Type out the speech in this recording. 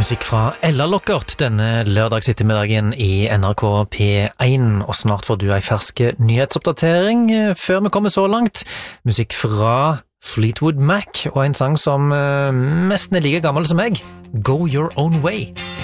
Musikk fra Ella Lockert denne lørdagsettermiddagen i NRK P1, og snart får du ei ferske nyhetsoppdatering før vi kommer så langt. Musikk fra Fleetwood Mac og en sang som nesten er like gammel som meg, Go Your Own Way.